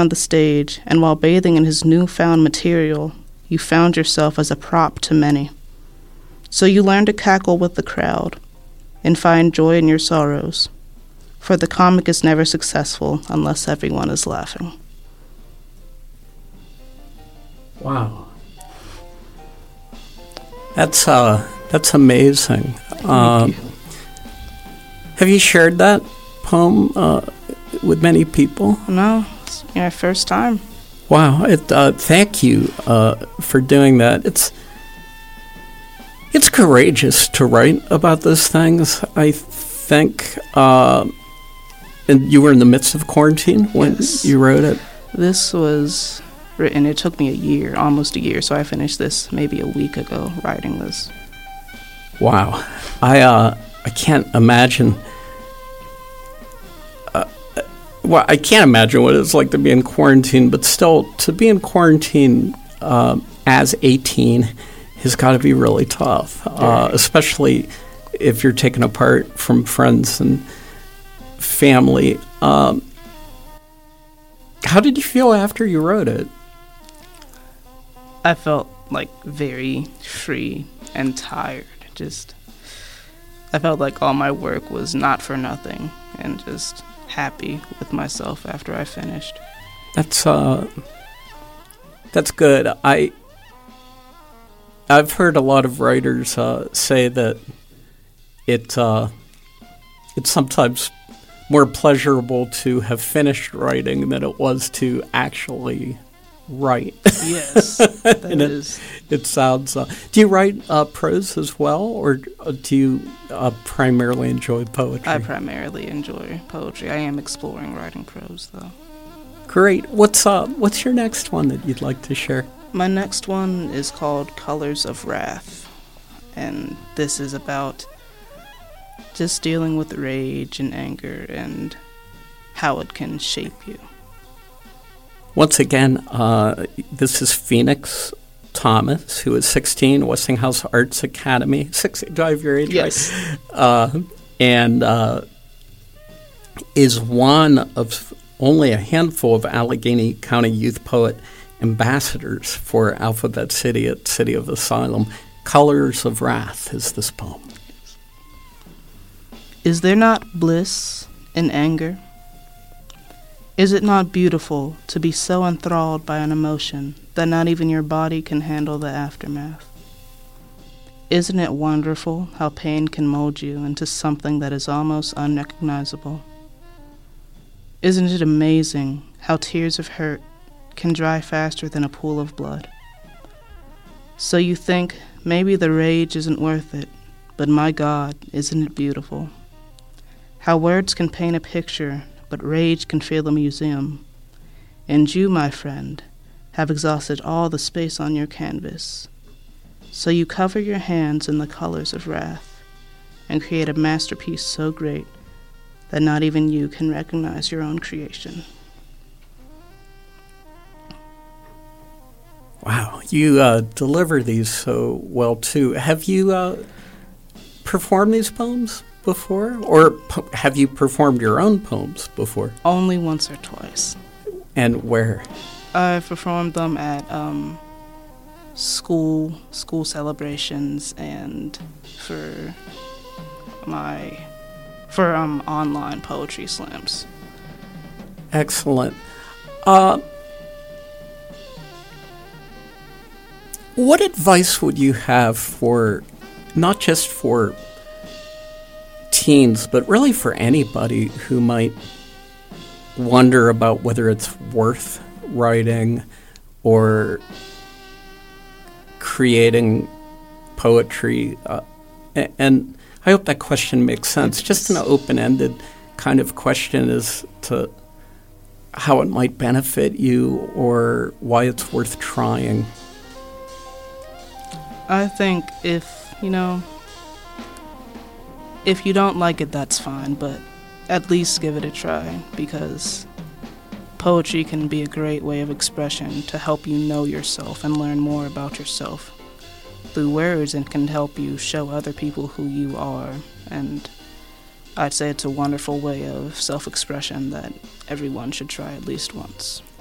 around the stage, and while bathing in his newfound material, you found yourself as a prop to many. So you learn to cackle with the crowd and find joy in your sorrows, for the comic is never successful unless everyone is laughing. Wow. That's amazing. Thank you. Have you shared that poem with many people? No, it's my first time. Wow. Thank you for doing that. It's courageous to write about those things, I think. And you were in the midst of quarantine when you wrote it? This was written, it took me almost a year, so I finished this maybe a week ago, writing this. Wow. I can't imagine. I can't imagine what it's like to be in quarantine, but still, to be in quarantine as 18 has got to be really tough, especially if you're taken apart from friends and family. How did you feel after you wrote it? I felt like very free and tired. I felt like all my work was not for nothing, and just happy with myself after I finished. That's good. I've heard a lot of writers say that it's sometimes more pleasurable to have finished writing than it was to actually write. Yes, that is. It sounds. Do you write prose as well, or do you primarily enjoy poetry? I primarily enjoy poetry. I am exploring writing prose, though. Great. What's your next one that you'd like to share? My next one is called Colors of Wrath, and this is about just dealing with rage and anger and how it can shape you. Once again, this is Phoenix Thomas, who is 16, Westinghouse Arts Academy. 16, do I have your age yes. right? And is one of only a handful of Allegheny County Youth Poet ambassadors for Alphabet City at City of Asylum. Colors of Wrath is this poem. Is there not bliss in anger? Is it not beautiful to be so enthralled by an emotion that not even your body can handle the aftermath? Isn't it wonderful how pain can mold you into something that is almost unrecognizable? Isn't it amazing how tears of hurt can dry faster than a pool of blood? So you think maybe the rage isn't worth it, but my God, isn't it beautiful? How words can paint a picture, but rage can fill a museum. And you, my friend, have exhausted all the space on your canvas. So you cover your hands in the colors of wrath and create a masterpiece so great that not even you can recognize your own creation. Wow, you deliver these so well, too. Have you performed these poems before? Or have you performed your own poems before? Only once or twice. And where? I've performed them at school celebrations and for online poetry slams. Excellent. What advice would you have for, not just for teens, but really for anybody who might wonder about whether it's worth writing or creating poetry? And I hope that question makes sense. Just an open-ended kind of question as to how it might benefit you or why it's worth trying. I think if you don't like it, that's fine, but at least give it a try, because poetry can be a great way of expression to help you know yourself and learn more about yourself through words, and can help you show other people who you are. And I'd say it's a wonderful way of self-expression that everyone should try at least once.